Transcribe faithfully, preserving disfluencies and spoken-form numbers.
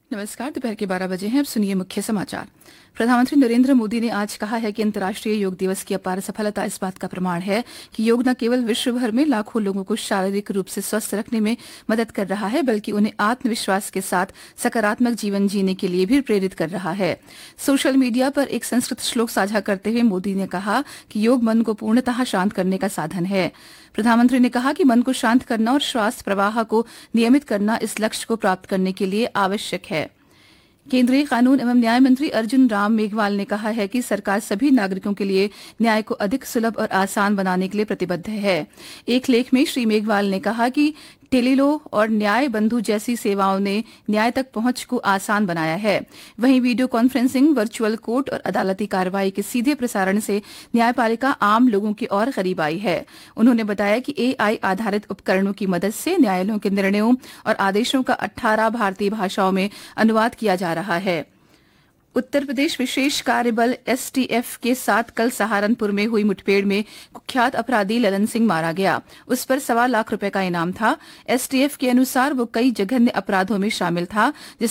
नमस्कार। दोपहर के बारह बजे हैं। अब सुनिए मुख्य समाचार। प्रधानमंत्री नरेंद्र मोदी ने आज कहा है कि अंतर्राष्ट्रीय योग दिवस की अपार सफलता इस बात का प्रमाण है कि योग न केवल विश्व भर में लाखों लोगों को शारीरिक रूप से स्वस्थ रखने में मदद कर रहा है, बल्कि उन्हें आत्मविश्वास के साथ सकारात्मक जीवन जीने के लिए भी प्रेरित कर रहा है। सोशल मीडिया पर एक संस्कृत श्लोक साझा करते हुए मोदी ने कहा कि योग मन को पूर्णतः शांत करने का साधन है। प्रधानमंत्री ने कहा कि मन को शांत करना और श्वास प्रवाह को नियमित करना इस लक्ष्य को प्राप्त करने के लिए आवश्यक है। केंद्रीय कानून एवं न्याय मंत्री अर्जुन राम मेघवाल ने कहा है कि सरकार सभी नागरिकों के लिए न्याय को अधिक सुलभ और आसान बनाने के लिए प्रतिबद्ध है। एक लेख में श्री मेघवाल ने कहा कि टेलीलॉ और न्याय बंधु जैसी सेवाओं ने न्याय तक पहुंच को आसान बनाया है। वहीं वीडियो कॉन्फ्रेंसिंग, वर्चुअल कोर्ट और अदालती कार्रवाई के सीधे प्रसारण से न्यायपालिका आम लोगों की और करीब आई है। उन्होंने बताया कि एआई आधारित उपकरणों की मदद से न्यायालयों के निर्णयों और आदेशों का अठारह भारतीय भाषाओं में अनुवाद किया जा रहा है। उत्तर प्रदेश विशेष कार्य बल एसटीएफ के साथ कल सहारनपुर में हुई मुठभेड़ में कुख्यात अपराधी ललन सिंह मारा गया। उस पर सवा लाख रुपए का इनाम था। एसटीएफ के अनुसार वो कई जघन्य अपराधों में शामिल था, जिस